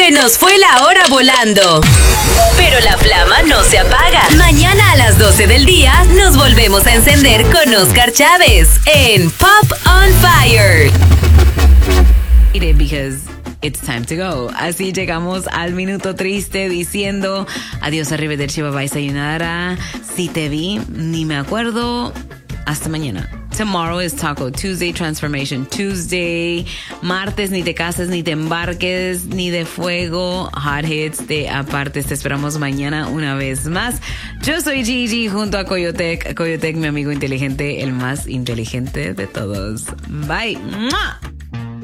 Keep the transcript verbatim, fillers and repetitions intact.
Se nos fue la hora volando. Pero la flama no se apaga. Mañana a las doce del día nos volvemos a encender con Oscar Chávez en Pop on Fire. Because it's time to go. Así llegamos al minuto triste diciendo adiós, arrivederci, bye bye, sayonara. Si te vi, ni me acuerdo. Hasta mañana. Tomorrow is Taco Tuesday, Transformation Tuesday. Martes, ni te cases, ni te embarques, ni de fuego. Hot Hits de aparte. Te esperamos mañana una vez más. Yo soy Gigi junto a Coyotec. Coyotec, mi amigo inteligente, el más inteligente de todos. Bye. ¡Mua!